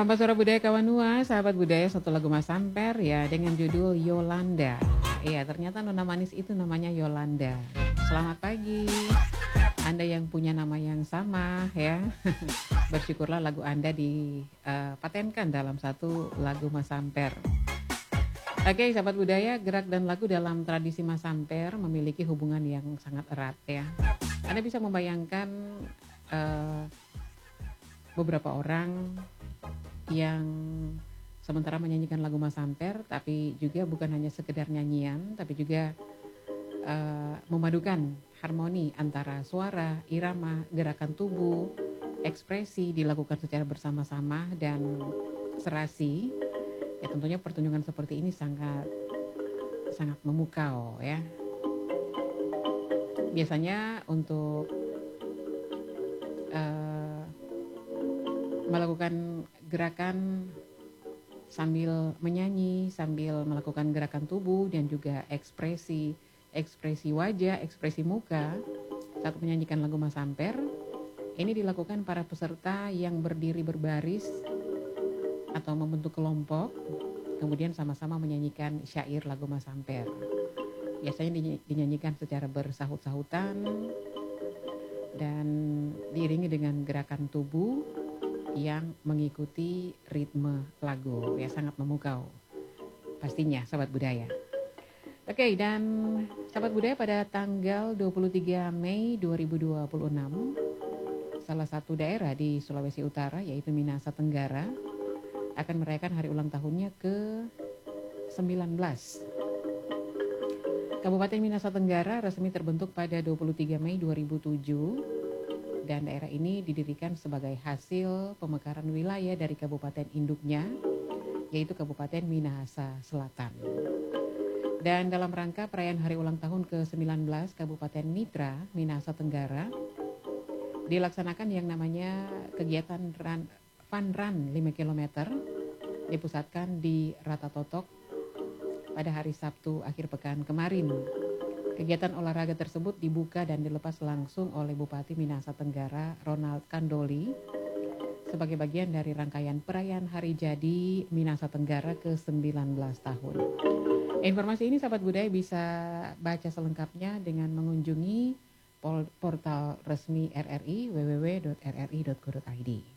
Selamat sore budaya Kawanua, sahabat budaya satu lagu Mas Samper ya dengan judul Yolanda. Iya, ternyata nona manis itu namanya Yolanda. Selamat pagi. Anda yang punya nama yang sama ya. Bersyukurlah lagu Anda dipatenkan dalam satu lagu Mas Samper. Oke, sahabat budaya, gerak dan lagu dalam tradisi Mas Samper memiliki hubungan yang sangat erat ya. Anda bisa membayangkan beberapa orang yang sementara menyanyikan lagu Mas Samper, tapi juga bukan hanya sekedar nyanyian, tapi juga memadukan harmoni antara suara, irama, gerakan tubuh, ekspresi dilakukan secara bersama-sama dan serasi. Ya tentunya pertunjukan seperti ini sangat memukau ya. Biasanya untuk melakukan gerakan sambil menyanyi, sambil melakukan gerakan tubuh dan juga ekspresi wajah, ekspresi muka saat menyanyikan lagu Mas Samper. Ini dilakukan para peserta yang berdiri berbaris atau membentuk kelompok, kemudian sama-sama menyanyikan syair lagu Mas Samper. Biasanya dinyanyikan secara bersahut-sahutan dan diiringi dengan gerakan tubuh yang mengikuti ritme lagu, ya sangat memukau pastinya sahabat budaya. Oke, dan sahabat budaya pada tanggal 23 Mei 2026 salah satu daerah di Sulawesi Utara yaitu Minahasa Tenggara akan merayakan hari ulang tahunnya ke-19. Kabupaten Minahasa Tenggara resmi terbentuk pada 23 Mei 2007 dan daerah ini didirikan sebagai hasil pemekaran wilayah dari kabupaten induknya, yaitu Kabupaten Minahasa Selatan. Dan dalam rangka perayaan hari ulang tahun ke-19 Kabupaten Mitra Minahasa Tenggara, dilaksanakan yang namanya kegiatan Fun Run 5 km, dipusatkan di Ratatotok pada hari Sabtu akhir pekan kemarin. Kegiatan olahraga tersebut dibuka dan dilepas langsung oleh Bupati Minahasa Tenggara Ronald Kandoli sebagai bagian dari rangkaian perayaan hari jadi Minahasa Tenggara ke-19 tahun. Informasi ini sahabat budaya bisa baca selengkapnya dengan mengunjungi portal resmi RRI www.rri.go.id.